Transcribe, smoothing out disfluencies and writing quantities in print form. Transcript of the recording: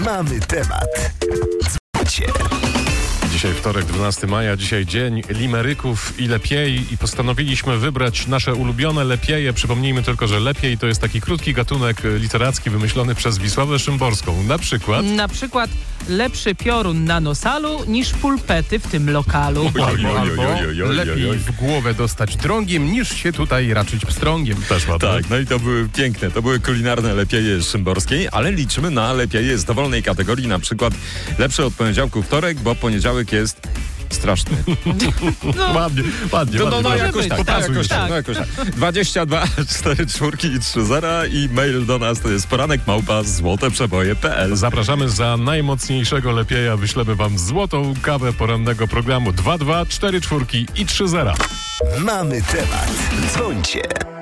Mamy temat. Dzwoncie. Dzisiaj wtorek, 12 maja, dzisiaj dzień limeryków i lepiej i postanowiliśmy wybrać nasze ulubione lepieje. Przypomnijmy tylko, że lepiej to jest taki krótki gatunek literacki wymyślony przez Wisławę Szymborską. Na przykład lepszy piorun na nosalu niż pulpety w tym lokalu. Albo lepiej w głowę dostać drągiem niż się tutaj raczyć pstrągiem. Też ładne. Tak, no i to były piękne, to były kulinarne lepieje Szymborskiej, ale liczymy na lepieje z dowolnej kategorii, na przykład lepsze od poniedziałku wtorek, bo poniedziałek jest straszny. Ładnie. Jakoś tak. 22 4 4 i 3 0 i mail do nas to jest poranek@złoteprzeboje.pl. Zapraszamy za najmocniejszego lepieja. Wyślemy wam złotą kawę porannego programu 22 4 4 i 3 0. Mamy temat. Dzwoncie.